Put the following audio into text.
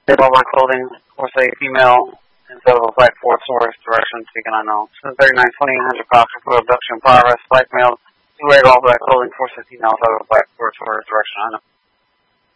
They bought my clothing for say female instead of a black Ford Taurus direction taken unknown. Since 3920 cops for abduction, progress, blackmail, two red all black clothing for say female instead of a black Ford Taurus direction unknown.